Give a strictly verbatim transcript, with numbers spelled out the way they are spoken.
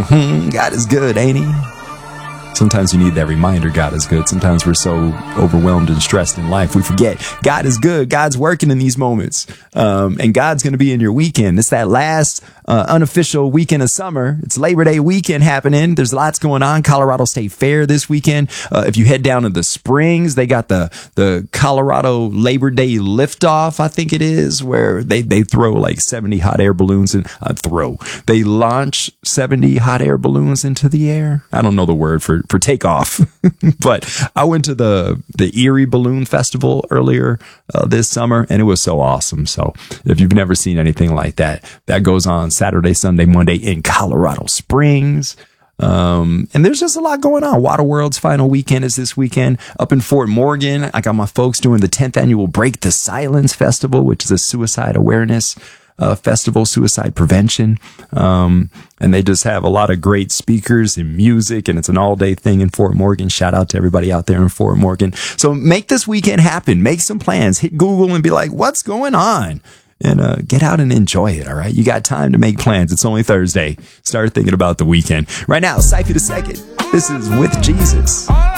Mm-hmm. God is good, ain't he? Sometimes you need that reminder God is good. Sometimes we're so overwhelmed and stressed in life, we forget God is good. God's working in these moments. Um, and God's going to be in your weekend. It's that last uh, unofficial weekend of summer. It's Labor Day weekend happening. There's lots going on. Colorado State Fair this weekend. Uh, if you head down to the Springs, they got the the Colorado Labor Day liftoff, I think it is, where they, they throw like seventy hot air balloons and uh, throw. They launch seventy hot air balloons into the air. I don't know the word for for takeoff. But I went to the the Erie Balloon Festival earlier uh, this summer, and it was so awesome. So if you've never seen anything like that, that goes on Saturday, Sunday, Monday in Colorado Springs. Um, and there's just a lot going on. Waterworld's final weekend is this weekend. Up in Fort Morgan, I got my folks doing the tenth annual Break the Silence Festival, which is a suicide awareness Uh, festival, suicide prevention. Um, and they just have a lot of great speakers and music, and it's an all day thing in Fort Morgan. Shout out to everybody out there in Fort Morgan. So make this weekend happen. Make some plans. Hit Google and be like, what's going on? And uh, get out and enjoy it. All right. You got time to make plans. It's only Thursday. Start thinking about the weekend. Right now, Cypher the Second. This is With Jesus.